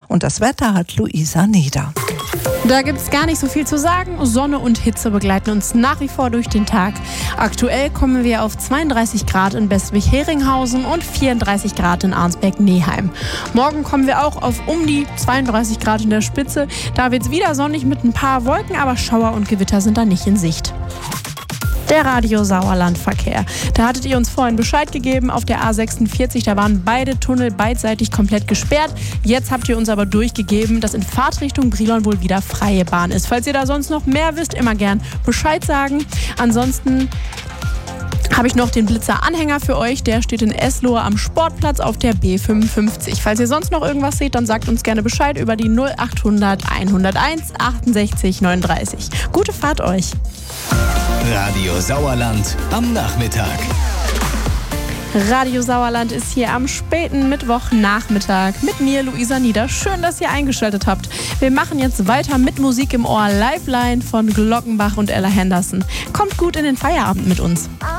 Und das Wetter hat Luisa Nieder. Da gibt es gar nicht so viel zu sagen. Sonne und Hitze begleiten uns nach wie vor durch den Tag. Aktuell kommen wir auf 32 Grad in Bestwig-Heringhausen und 34 Grad in Arnsberg-Neheim. Morgen kommen wir auch auf um die 32 Grad in der Spitze. Da wird es wieder sonnig mit ein paar Wolken, aber Schauer und Gewitter sind da nicht in Sicht. Der Radio Sauerland-Verkehr. Da hattet ihr uns vorhin Bescheid gegeben, auf der A46, da waren beide Tunnel beidseitig komplett gesperrt. Jetzt habt ihr uns aber durchgegeben, dass in Fahrtrichtung Brilon wohl wieder freie Bahn ist. Falls ihr da sonst noch mehr wisst, immer gern Bescheid sagen. Ansonsten habe ich noch den Blitzer-Anhänger für euch. Der steht in Eslohe am Sportplatz auf der B55. Falls ihr sonst noch irgendwas seht, dann sagt uns gerne Bescheid über die 0800 101 68 39. Gute Fahrt euch! Radio Sauerland am Nachmittag. Radio Sauerland ist hier am späten Mittwochnachmittag mit mir, Luisa Nieder. Schön, dass ihr eingeschaltet habt. Wir machen jetzt weiter mit Musik im Ohr. Lifeline von Glockenbach und Ella Henderson. Kommt gut in den Feierabend mit uns.